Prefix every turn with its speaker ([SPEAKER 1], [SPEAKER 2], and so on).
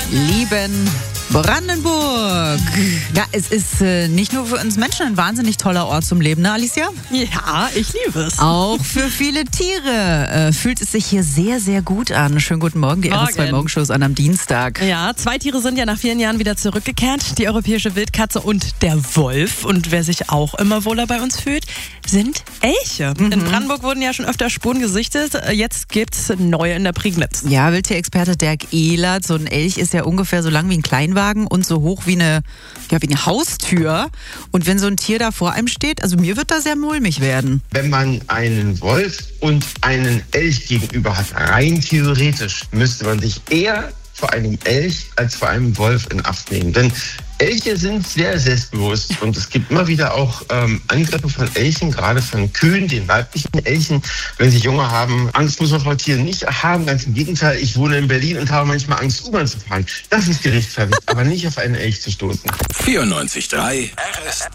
[SPEAKER 1] lieben Brandenburg. Ja, es ist nicht nur für uns Menschen ein wahnsinnig toller Ort zum Leben, ne, Alicia?
[SPEAKER 2] Ja, ich liebe es.
[SPEAKER 1] Auch für viele Tiere fühlt es sich hier sehr, sehr gut an. Schönen guten Morgen, die RS2 Morgenshows an am Dienstag.
[SPEAKER 2] Ja, 2 Tiere sind ja nach vielen Jahren wieder zurückgekehrt. Die europäische Wildkatze und der Wolf. Und wer sich auch immer wohler bei uns fühlt, sind Elche. In Brandenburg wurden ja schon öfter Spuren gesichtet. Jetzt gibt's neue in der Prignitz.
[SPEAKER 1] Ja, Wildtierexperte Dirk Ehlert. So ein Elch ist ja ungefähr so lang wie ein Kleinwagen und so hoch wie eine Haustür. Und wenn so ein Tier da vor einem steht, also mir wird da sehr mulmig werden.
[SPEAKER 3] Wenn man einen Wolf und einen Elch gegenüber hat, rein theoretisch, müsste man sich eher vor einem Elch als vor einem Wolf in Acht nehmen. Denn Elche sind sehr selbstbewusst und es gibt immer wieder auch Angriffe von Elchen, gerade von Kühen, den weiblichen Elchen, wenn sie Junge haben. Angst muss man vor Tieren nicht haben, ganz im Gegenteil. Ich wohne in Berlin und habe manchmal Angst, U-Bahn zu fahren. Das ist gerechtfertigt, aber nicht auf einen Elch zu stoßen.
[SPEAKER 4] 94.3 RS